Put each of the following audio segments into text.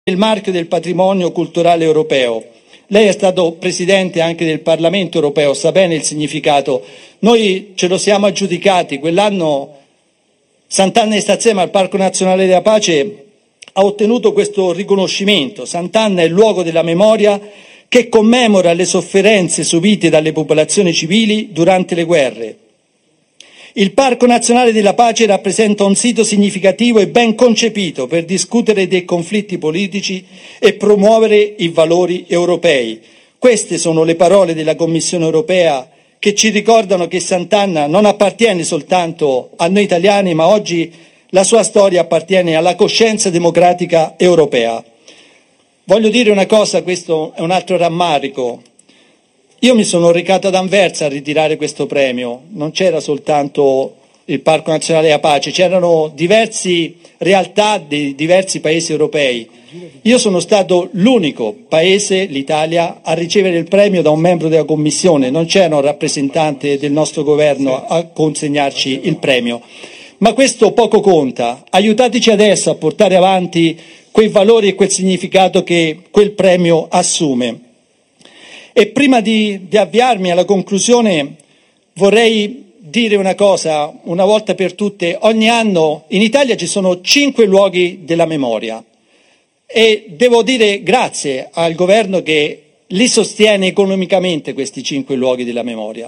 il marchio del patrimonio culturale europeo. Lei è stato presidente anche del Parlamento europeo, sa bene il significato. Noi ce lo siamo aggiudicati. Quell'anno Sant'Anna di Stazzema, al Parco Nazionale della Pace, ha ottenuto questo riconoscimento. Sant'Anna è il luogo della memoria che commemora le sofferenze subite dalle popolazioni civili durante le guerre. Il Parco Nazionale della Pace rappresenta un sito significativo e ben concepito per discutere dei conflitti politici e promuovere i valori europei. Queste sono le parole della Commissione europea che ci ricordano che Sant'Anna non appartiene soltanto a noi italiani, ma oggi la sua storia appartiene alla coscienza democratica europea. Voglio dire una cosa, questo è un altro rammarico. Io mi sono recato ad Anversa a ritirare questo premio, non c'era soltanto il Parco Nazionale della Pace, c'erano diverse realtà di diversi paesi europei. Io sono stato l'unico paese, l'Italia, a ricevere il premio da un membro della Commissione, non c'era un rappresentante del nostro governo a consegnarci il premio. Ma questo poco conta, aiutateci adesso a portare avanti quei valori e quel significato che quel premio assume. E prima di avviarmi alla conclusione vorrei dire una cosa, una volta per tutte. Ogni anno in Italia ci sono 5 luoghi della memoria e devo dire grazie al governo che li sostiene economicamente questi 5 luoghi della memoria.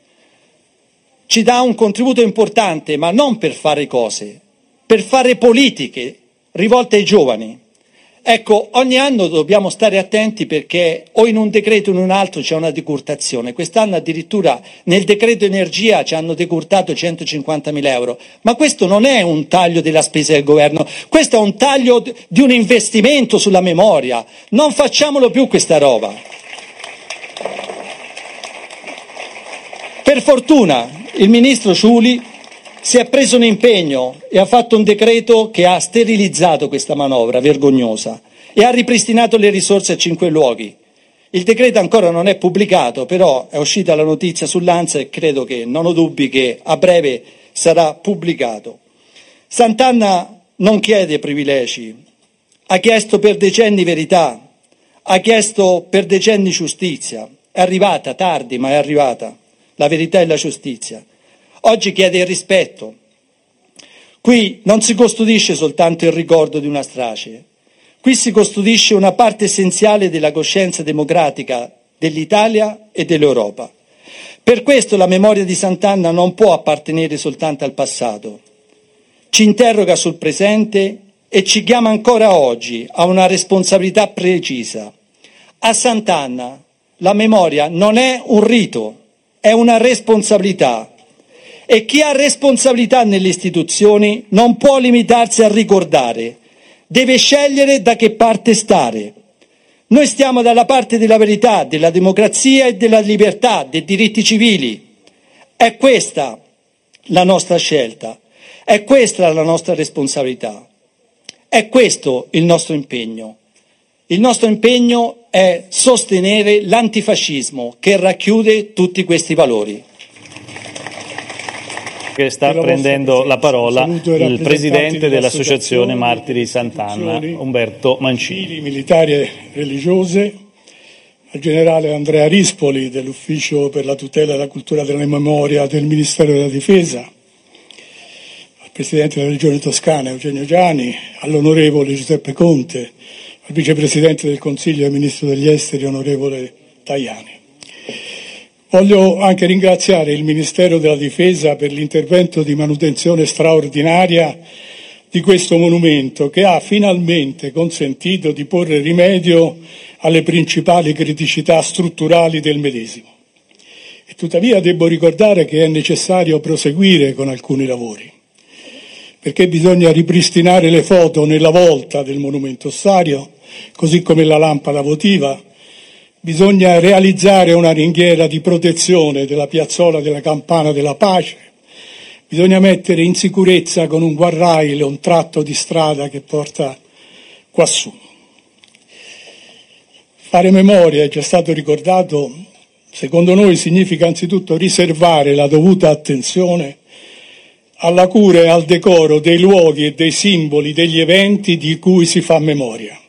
Ci dà un contributo importante, ma non per fare cose, per fare politiche rivolte ai giovani. Ecco, ogni anno dobbiamo stare attenti perché o in un decreto o in un altro c'è una decurtazione. Quest'anno addirittura nel decreto energia ci hanno decurtato 150.000 euro. Ma questo non è un taglio della spesa del governo, questo è un taglio di un investimento sulla memoria. Non facciamolo più questa roba. Per fortuna il ministro Ciuli si è preso un impegno e ha fatto un decreto che ha sterilizzato questa manovra vergognosa e ha ripristinato le risorse a 5 luoghi. Il decreto ancora non è pubblicato, però è uscita la notizia sull'ANSA e credo che non ho dubbi che a breve sarà pubblicato. Sant'Anna non chiede privilegi, ha chiesto per decenni verità, ha chiesto per decenni giustizia. È arrivata tardi, ma è arrivata la verità e la giustizia. Oggi chiede il rispetto. Qui non si custodisce soltanto il ricordo di una strage, qui si custodisce una parte essenziale della coscienza democratica dell'Italia e dell'Europa. Per questo la memoria di Sant'Anna non può appartenere soltanto al passato. Ci interroga sul presente e ci chiama ancora oggi a una responsabilità precisa. A Sant'Anna la memoria non è un rito, è una responsabilità. E chi ha responsabilità nelle istituzioni non può limitarsi a ricordare, deve scegliere da che parte stare. Noi stiamo dalla parte della verità, della democrazia e della libertà, dei diritti civili. È questa la nostra scelta, è questa la nostra responsabilità, è questo il nostro impegno. Il nostro impegno è sostenere l'antifascismo che racchiude tutti questi valori. Che sta prendendo la parola il presidente dell'Associazione Martiri Sant'Anna, Umberto Mancini. Militari e religiose, al generale Andrea Rispoli dell'Ufficio per la tutela della cultura della memoria del Ministero della Difesa, al presidente della Regione Toscana Eugenio Giani, all'onorevole Giuseppe Conte, al vicepresidente del Consiglio e ministro degli Esteri onorevole Tajani. Voglio anche ringraziare il Ministero della Difesa per l'intervento di manutenzione straordinaria di questo monumento che ha finalmente consentito di porre rimedio alle principali criticità strutturali del medesimo. E tuttavia devo ricordare che è necessario proseguire con alcuni lavori, perché bisogna ripristinare le foto nella volta del monumento ossario, così come la lampada votiva. Bisogna realizzare una ringhiera di protezione della piazzola della Campana della Pace, bisogna mettere in sicurezza con un guardrail un tratto di strada che porta quassù. Fare memoria, è già stato ricordato, secondo noi significa anzitutto riservare la dovuta attenzione alla cura e al decoro dei luoghi e dei simboli, degli eventi di cui si fa memoria.